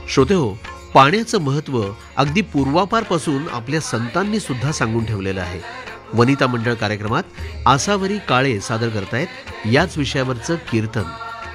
श्रोतेहो, पाण्याचं महत्त्व अगदी पूर्वापारपासून आपल्या संतांनी सुद्धा सांगून ठेवलेलं आहे. वनिता मंडळ कार्यक्रमात आसावरी काळे सादर करतायत याच विषयावरचं कीर्तन.